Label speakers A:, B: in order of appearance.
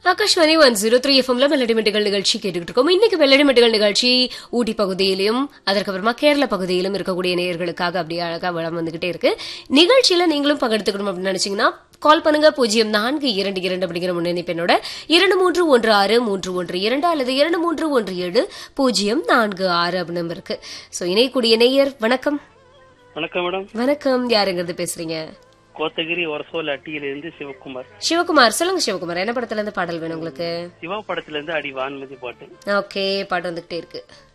A: ஆகாஷ்வாணி 103 எஃப்எம்ல மெலடி மெட்டுகள் நிகழ்ச்சி கேட்டுக்கிட்டு இருக்கோம். இன்னைக்கு மெலடி மெட்டுகள் நிகழ்ச்சி ஊட்டி பகுதியிலும் அதற்கப்புறமா கேரள பகுதியிலும் இருக்கக்கூடிய நேயர்களுக்காக அப்படியே அழகா வளம் வந்துகிட்டே இருக்கு. நிகழ்ச்சியில நீங்களும் பங்கெடுத்துக்கணும் அப்படின்னு நினைச்சீங்கன்னா கால் பண்ணுங்க 0422 அப்படிங்கிற முன்னணிப்பெண்ணோட 23163112 அல்லது 231704 அப்படின்னு இருக்கு. சோ இணையக்கூடிய நேயர் வணக்கம்.
B: வணக்கம் மேடம்.
A: வணக்கம், யாருங்கிறது பேசுறீங்க?
B: கோத்தகிரி ஒரசோல் அட்டியிலிருந்து சிவகுமார்.
A: சிவகுமார், சொல்லுங்க சிவகுமார், என்ன படத்துல இருந்து பாடல் வேணும் உங்களுக்கு?
B: சிவா படத்துல இருந்து அடி வான்மதி பாட்டு.
A: ஓகே, பாட்டு வந்துகிட்டே இருக்கு.